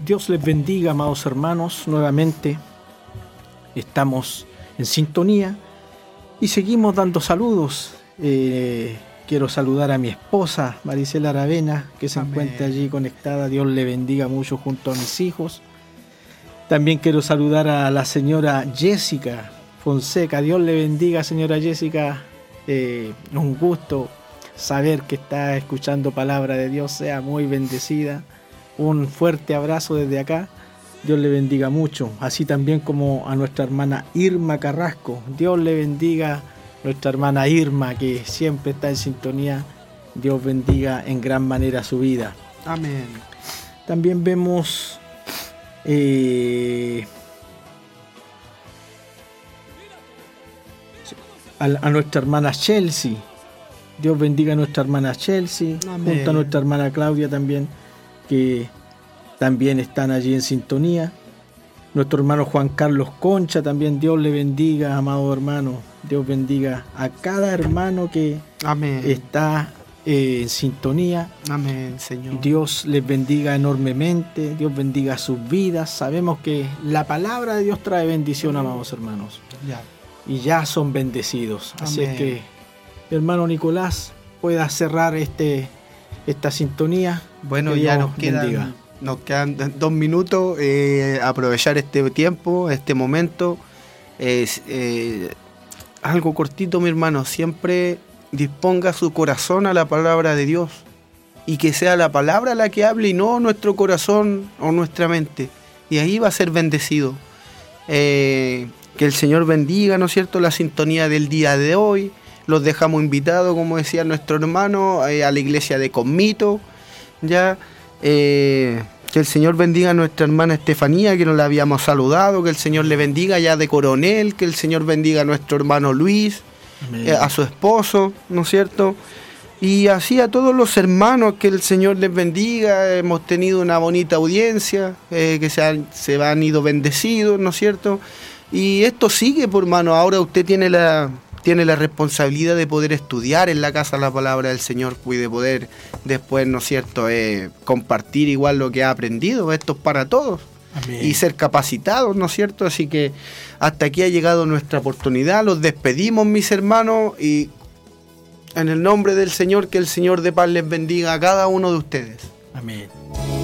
Dios les bendiga, amados hermanos. Nuevamente estamos en sintonía y seguimos dando saludos. Quiero saludar a mi esposa, Maricela Aravena, que se encuentra allí conectada. Dios le bendiga mucho junto a mis hijos. También quiero saludar a la señora Jessica Fonseca. Dios le bendiga, señora Jessica. Un gusto saber que está escuchando palabra de Dios. Sea muy bendecida. Un fuerte abrazo desde acá. Dios le bendiga mucho. Así también como a nuestra hermana Irma Carrasco. Dios le bendiga. Nuestra hermana Irma, que siempre está en sintonía. Dios bendiga en gran manera su vida. Amén. También vemos a nuestra hermana Chelsea. Dios bendiga a nuestra hermana Chelsea. Amén. Junto a nuestra hermana Claudia también, que también están allí en sintonía. Nuestro hermano Juan Carlos Concha también. Dios le bendiga, amado hermano. Dios bendiga a cada hermano que Amén. Está en sintonía. Amén, Señor. Dios les bendiga enormemente. Dios bendiga sus vidas. Sabemos que la palabra de Dios trae bendición, amados hermanos. Ya. Y ya son bendecidos. Amén. Así es que, mi hermano Nicolás, pueda cerrar esta sintonía. Bueno, ya nos quedan 2 minutos. Aprovechar este tiempo, este momento. Algo cortito, mi hermano. Siempre disponga su corazón a la palabra de Dios. Y que sea la palabra la que hable y no nuestro corazón o nuestra mente. Y ahí va a ser bendecido. Que el Señor bendiga, ¿no es cierto?, la sintonía del día de hoy. Los dejamos invitados, como decía nuestro hermano, a la iglesia de Comito. Ya. Que el Señor bendiga a nuestra hermana Estefanía, que nos la habíamos saludado. Que el Señor le bendiga ya de Coronel. Que el Señor bendiga a nuestro hermano Luis, a su esposo, ¿no es cierto? Y así a todos los hermanos, que el Señor les bendiga. Hemos tenido una bonita audiencia, que se han ido bendecidos, ¿no es cierto? Y esto sigue, por hermano. Ahora usted tiene la responsabilidad de poder estudiar en la casa la palabra del Señor y de poder después, ¿no es cierto?, compartir igual lo que ha aprendido. Esto es para todos. Amén. Y ser capacitados, ¿no es cierto? Así que hasta aquí ha llegado nuestra oportunidad. Los despedimos, mis hermanos, y en el nombre del Señor, que el Señor de paz les bendiga a cada uno de ustedes. Amén.